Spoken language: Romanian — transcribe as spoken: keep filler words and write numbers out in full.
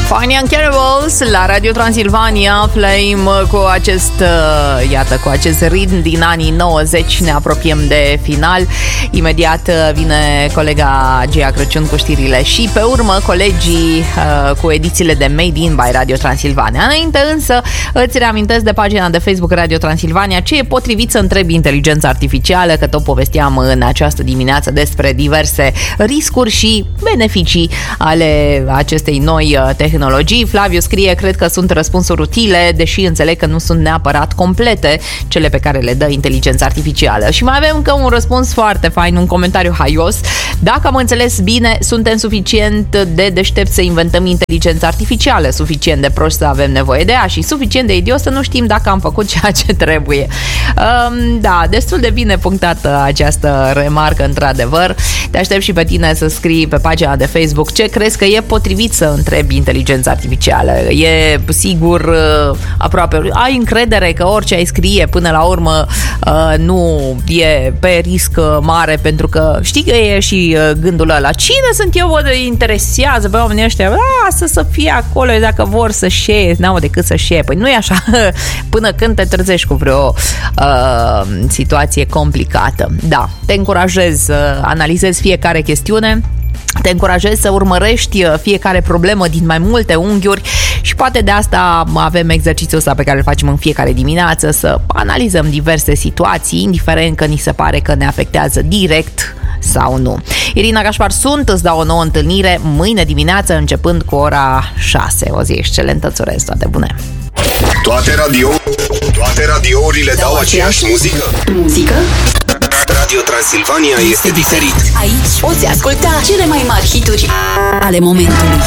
Fine and Cannibals la Radio Transilvania. Playim cu acest, iată, cu acest ritm din anii nouăzeci. Ne apropiem de final. Imediat vine colega Gea Crăciun cu știrile și pe urmă colegii uh, cu edițiile de Made in by Radio Transilvania. Înainte însă îți reamintesc de pagina de Facebook Radio Transilvania ce e potrivit să întrebi inteligența artificială, că tot povesteam în această dimineață despre diverse riscuri și beneficii ale acestei noi tehnologii. Flaviu scrie: cred că sunt răspunsuri utile, deși înțeleg că nu sunt neapărat complete cele pe care le dă inteligența artificială. Și mai avem încă un răspuns foarte fain, un comentariu haios. Dacă am înțeles bine, suntem suficient de deștepți să inventăm inteligența artificială, suficient de proști să avem nevoie de ea și suficient de idios să nu știm dacă am făcut ceea ce trebuie. Um, da, destul de bine punctată această remarcă, într-adevăr. Te aștept și pe tine să scrii pe pagina de Facebook ce crezi că e potrivit să întrebi inteligența artificială. E sigur aproape, ai încredere că orice ai scrie până la urmă nu e pe risc mare, pentru că știi că e și gândul ăla: cine sunt eu, mă interesează pe oamenii ăștia, lasă să fie acolo, dacă vor să share, n-au decât să share. Păi nu e așa până când te trezești cu vreo uh, situație complicată. Da, te încurajez să analizezi fiecare chestiune, te încurajez să urmărești fiecare problemă din mai multe unghiuri și poate de asta avem exercițiul ăsta pe care îl facem în fiecare dimineață, să analizăm diverse situații, indiferent că ni se pare că ne afectează direct sau nu. Irina Gașpar sunt, îți dau o nouă întâlnire mâine dimineață începând cu ora șase. O zi excelentă, îți urez toate bune! Toate radio, toate radiourile dau, dau aceeași muzică? Muzică? Radio Transilvania este diferit. Aici poți asculta cele mai mari hituri ale momentului.